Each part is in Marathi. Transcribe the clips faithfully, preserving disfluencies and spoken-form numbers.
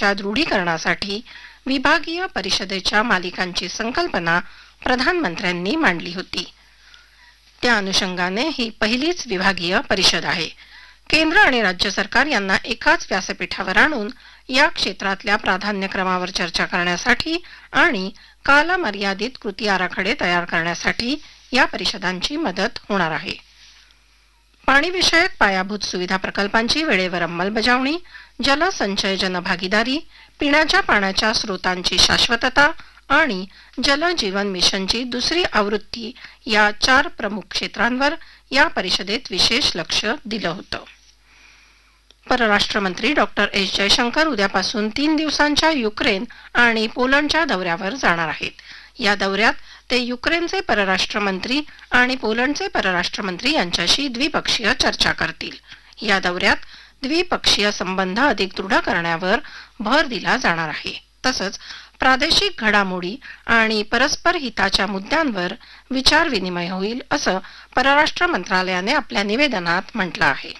संघटनेच्या दृढीकरणासाठी विभागीय परिषदेच्या मालिकांची संकल्पना प्रधानमंत्र्यांनी मांडली होती. त्या अनुषंगाने ही पहिलीच विभागीय परिषद आहे. केंद्र आणि राज्य सरकार यांना एकाच व्यासपीठावर आणून या क्षेत्रातल्या प्राधान्यक्रमावर चर्चा करण्यासाठी आणि कालमर्यादित कृती आराखडे तयार करण्यासाठी या परिषदांची मदत होणार आहे. पाणीविषयक पायाभूत सुविधा प्रकल्पांची वेळेवर अंमलबजावणी, जलसंचय जनभागीदारी, पिण्याच्या पाण्याच्या स्रोतांची शाश्वतता आणि जल जीवन मिशनची दुसरी आवृत्ती या चार प्रमुख क्षेत्रांवर या परिषदेत विशेष लक्ष दिलं होतं. परराष्ट्र मंत्री डॉक्टर एस जयशंकर उद्यापासून तीन दिवसांच्या युक्रेन आणि पोलंडच्या दौऱ्यावर जाणार आहेत. या दौऱ्यात ते युक्रेनचे परराष्ट्र मंत्री आणि पोलंडचे परराष्ट्र मंत्री यांच्याशी द्विपक्षीय चर्चा करतील. या दौऱ्यात द्विपक्षीय संबंध अधिक दृढ करण्यावर भर दिला जाणार आहे. तसंच प्रादेशिक घडामोडी आणि परस्पर हिताच्या मुद्द्यांवर विचार विनिमय होईल असं परराष्ट्र मंत्रालयाने आपल्या निवेदनात म्हटलं आहे.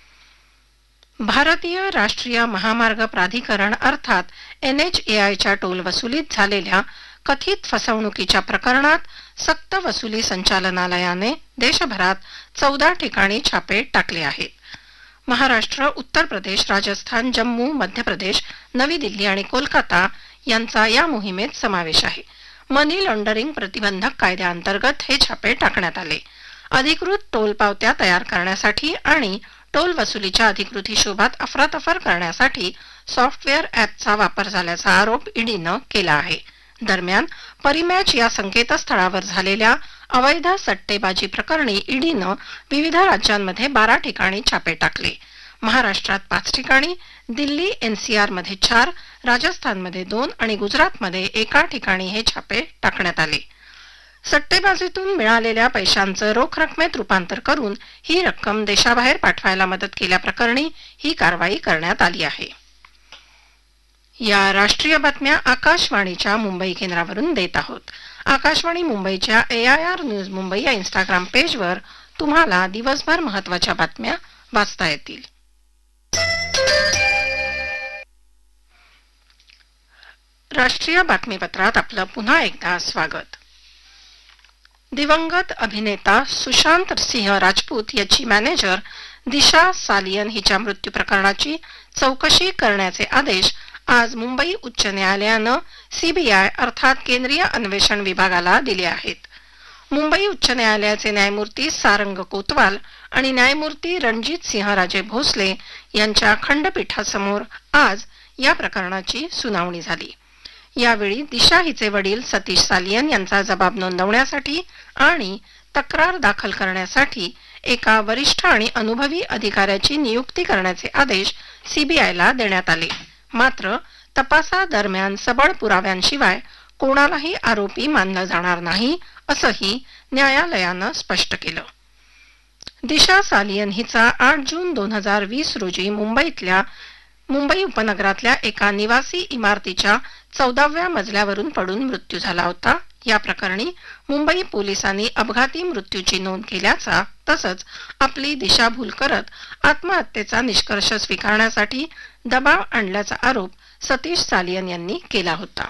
भारतीय राष्ट्रीय महामार्ग प्राधिकरण अर्थात एन एच ए आयच्या टोल वसुलीत झालेल्या कथित फसवणुकीच्या प्रकरणात सक्त वसुली संचालनालयाने देशभरात चौदा ठिकाणी छापे टाकले आहेत. महाराष्ट्र, उत्तर प्रदेश, राजस्थान, जम्मू, मध्य प्रदेश, नवी दिल्ली आणि कोलकाता यांचा या मोहिमेत समावेश आहे. मनी लॉन्डरिंग प्रतिबंधक कायद्याअंतर्गत हे छापे टाकण्यात आले. अधिकृत टोल पावत्या तयार करण्यासाठी आणि टोल वसुलीच्या अधिकृत हिशोबात अफरातफर करण्यासाठी सॉफ्टवेअर ॲपचा वापर झाल्याचा आरोप ईडीनं केला आहे. दरम्यान परिमॅच या संकेतस्थळावर झालेल्या अवैध सट्टेबाजी प्रकरणी ईडीनं विविध राज्यांमध्ये बारा ठिकाणी छापे टाकले. महाराष्ट्रात पाच ठिकाणी, दिल्ली एनसीआर मध्ये चार, राजस्थानमध्ये दोन आणि गुजरातमध्ये एका ठिकाणी हे छापे टाकण्यात आले. सट्टेबाजीतून मिळालेल्या पैशांचं रोख रकमेत रूपांतर करून ही रक्कम देशाबाहेर पाठवायला मदत केल्याप्रकरणी ही कारवाई करण्यात आली आहे. या राष्ट्रीय बातम्या आकाशवाणीच्या मुंबई केंद्रावरून देत आहोत. आकाशवाणी मुंबईच्या ए आय आर न्यूज मुंबई या इंस्टाग्राम पेजवर तुम्हाला दिवसभर महत्वाच्या बातम्या वाचता येतील. राष्ट्रीय बातमीपत्रात आपलं पुन्हा एकदा स्वागत. दिवंगत अभिनेता सुशांत सिंह राजपूत याची मॅनेजर दिशा सालियन हिच्या मृत्यू प्रकरणाची चौकशी करण्याचे आदेश आज मुंबई उच्च न्यायालयानं सीबीआय अर्थात केंद्रीय अन्वेषण विभागाला दिले आहेत. मुंबई उच्च न्यायालयाचे न्यायमूर्ती सारंग कोतवाल आणि न्यायमूर्ती रणजित सिंह राजे भोसले यांच्या खंडपीठासमोर आज या प्रकरणाची सुनावणी झाली. यावेळी दिशा हिचे वडील सतीश सालियन यांचा जबाब नोंदवण्यासाठी आणि तक्रार दाखल करण्यासाठी एका वरिष्ठ आणि अनुभवी अधिकाऱ्याची नियुक्ती करण्याचे आदेश सीबीआयला देण्यात आले. मात्र तपासादरम्यान सबळ पुराव्यांशिवाय कोणालाही आरोपी मानलं जाणार नाही असंही न्यायालयानं स्पष्ट केलं. दिशा सालियन हिचा आठ जून दोन हजार वीस रोजी मुंबईतल्या मुंबई उपनगरातल्या एका निवासी इमारतीच्या चौदाव्या मजल्यावरून पडून मृत्यू झाला होता. या प्रकरणी मुंबई पोलिसांनी अपघाती मृत्यूची नोंद केल्याचा तसंच आपली दिशाभूल करत आत्महत्येचा निष्कर्ष स्वीकारण्यासाठी दबाव आणल्याचा आरोप सतीश सालियन यांनी केला होता.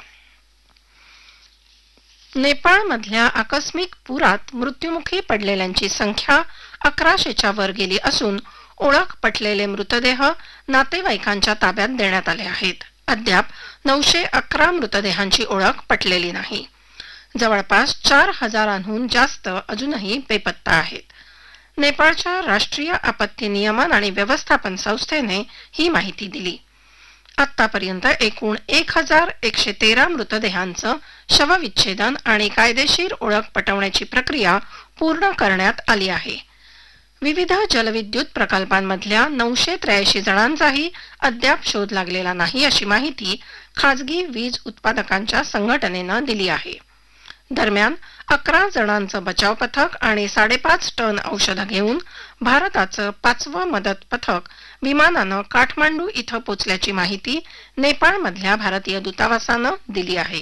नेपाळमधल्या आकस्मिक पुरात मृत्युमुखी पडलेल्यांची संख्या अकराशेच्या वर गेली असून ओळख पटलेले मृतदेह नातेवाईकांच्या ताब्यात देण्यात आले आहेत. अद्याप नऊशे अकरा मृतदेहांची ओळख पटलेली नाही. जवळपास चार हजारांहून जास्त अजूनही बेपत्ता आहेत. नेपाळच्या राष्ट्रीय आपत्ती नियमन आणि व्यवस्थापन संस्थेने ही माहिती दिली. आतापर्यंत एकूण एक हजार एकशे तेरा मृतदेहांचं शवविच्छेदन आणि कायदेशीर ओळख पटवण्याची प्रक्रिया पूर्ण करण्यात आली आहे. विविध जलविद्युत प्रकल्पांमधल्या नऊशे त्र्याऐंशी जणांचाही अद्याप शोध लागलेला नाही अशी माहिती खाजगी वीज उत्पादकांच्या संघटनेनं दिली आहे. दरम्यान अकरा जणांचं बचाव पथक आणि साडेपाच टन औषधं घेऊन भारताचं पाचवं मदत पथक विमानानं काठमांडू इथं पोचल्याची माहिती नेपाळमधल्या भारतीय दूतावासानं दिली आहे.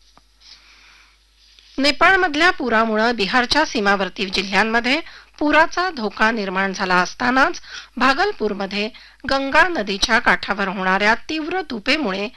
नेपाळमधल्या पुरामुळे बिहारच्या सीमावर्ती जिल्ह्यांमध्ये पुराचा धोका निर्माण झाला असतानाच भागलपूरमध्ये गंगा नदीच्या काठावर होणाऱ्या तीव्र धुपेमुळे